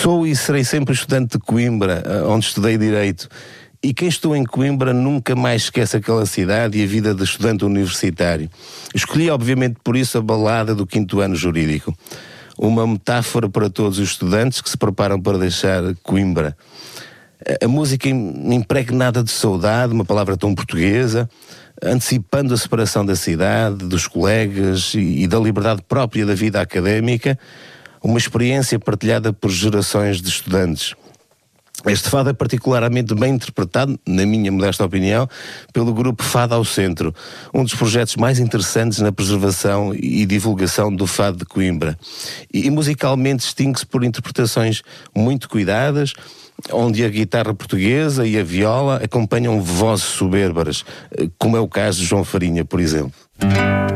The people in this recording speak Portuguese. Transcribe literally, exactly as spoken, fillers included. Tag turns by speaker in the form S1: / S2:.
S1: Sou e serei sempre estudante de Coimbra, onde estudei Direito. E quem estou em Coimbra nunca mais esquece aquela cidade e a vida de estudante universitário. Escolhi, obviamente, por isso a balada do quinto ano jurídico. Uma metáfora para todos os estudantes que se preparam para deixar Coimbra. A música impregnada de saudade, uma palavra tão portuguesa, antecipando a separação da cidade, dos colegas e, e da liberdade própria da vida académica, uma experiência partilhada por gerações de estudantes. Este fado é particularmente bem interpretado, na minha modesta opinião, pelo grupo Fado ao Centro, um dos projetos mais interessantes na preservação e divulgação do fado de Coimbra. E, e musicalmente distingue-se por interpretações muito cuidadas, onde a guitarra portuguesa e a viola acompanham vozes soberbas, como é o caso de João Farinha, por exemplo.